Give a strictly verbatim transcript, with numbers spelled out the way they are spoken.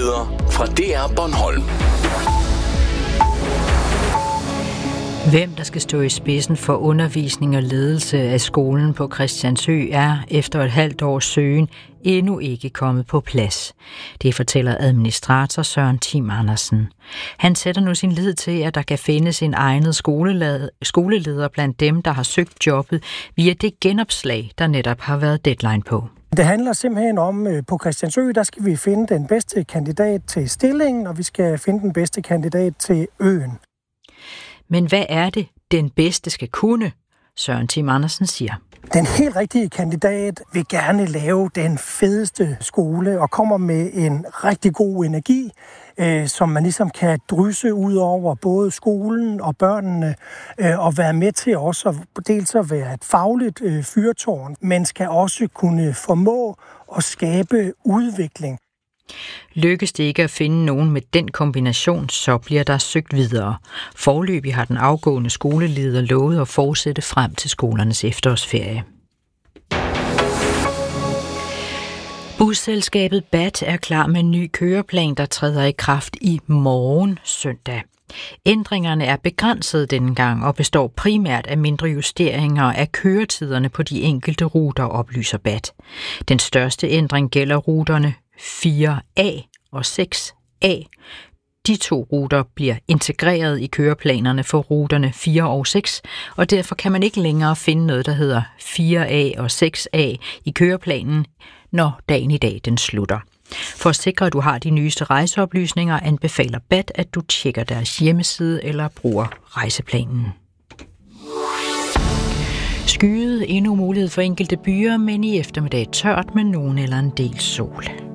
Nyheder fra D R Bornholm. Hvem der skal stå i spidsen for undervisning og ledelse af skolen på Christiansø er efter et halvt års søgen endnu ikke kommet på plads. Det fortæller administrator Søren Tim Andersen. Han sætter nu sin lid til, at der kan findes en egnet skoleleder blandt dem, der har søgt jobbet via det genopslag, der netop har været deadline på. Det handler simpelthen om, at på Christiansø, der skal vi finde den bedste kandidat til stillingen, og vi skal finde den bedste kandidat til øen. Men hvad er det, den bedste skal kunne? Søren Tim Andersen siger. Den helt rigtige kandidat vil gerne lave den fedeste skole og kommer med en rigtig god energi, øh, som man ligesom kan drysse ud over både skolen og børnene, øh, og være med til også at dels at være et fagligt øh, fyrtårn, men skal også kunne formå at skabe udvikling. Lykkes det ikke at finde nogen med den kombination, så bliver der søgt videre. Foreløbig har den afgående skoleleder lovet at fortsætte frem til skolernes efterårsferie. Busselskabet B A T er klar med en ny køreplan, der træder i kraft i morgen søndag. Ændringerne er begrænset denne gang og består primært af mindre justeringer af køretiderne på de enkelte ruter, oplyser B A T. Den største ændring gælder ruterne fire A og seks A. De to ruter bliver integreret i køreplanerne for ruterne fire og seks, og derfor kan man ikke længere finde noget, der hedder fire A og seks A i køreplanen, når dagen i dag den slutter. For at sikre, at du har de nyeste rejseoplysninger, anbefaler B A T, at du tjekker deres hjemmeside eller bruger rejseplanen. Skyet, endnu mulighed for enkelte byer, men i eftermiddag tørt med nogen eller en del sol.